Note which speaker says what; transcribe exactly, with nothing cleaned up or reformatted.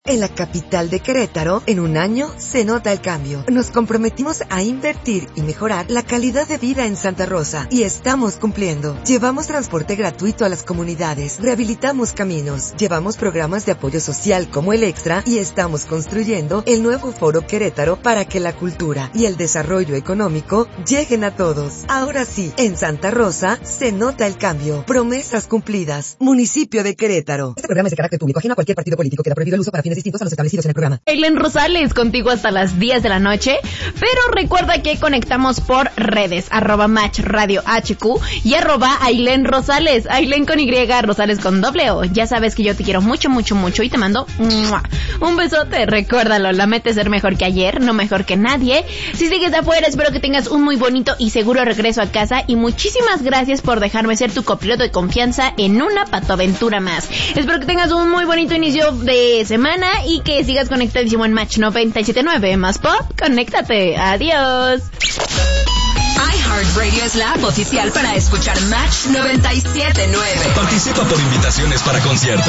Speaker 1: En la capital de Querétaro, en un año, se nota el cambio. Nos comprometimos a invertir y mejorar la calidad de vida en Santa Rosa, y estamos cumpliendo. Llevamos transporte gratuito a las comunidades, rehabilitamos caminos, llevamos programas de apoyo social como el Extra, y estamos construyendo el nuevo Foro Querétaro para que la cultura y el desarrollo económico lleguen a todos. Ahora sí, en Santa Rosa, se nota el cambio. Promesas cumplidas. Municipio de Querétaro. Este programa es de carácter público, ajeno a cualquier partido político. Queda prohibido el uso para fines distintos a los establecidos en el programa.
Speaker 2: Ailén Rosales, contigo hasta las diez de la noche, pero recuerda que conectamos por redes, arroba Match Radio H Q y arroba Ailén Rosales, Ailén con Y, Rosales con doble O. Ya sabes que yo te quiero mucho, mucho, mucho y te mando ¡mua! Un besote. Recuérdalo, la meta es ser mejor que ayer, no mejor que nadie. Si sigues de afuera, espero que tengas un muy bonito y seguro regreso a casa, y muchísimas gracias por dejarme ser tu copiloto de confianza en una patoaventura más. Espero que tengas un muy bonito inicio de semana y que sigas conectadísimo en Match noventa y siete punto nueve. Más pop, conéctate. Adiós.
Speaker 3: iHeartRadio es la app oficial para escuchar Match noventa y siete punto nueve.
Speaker 4: Participa por invitaciones para conciertos,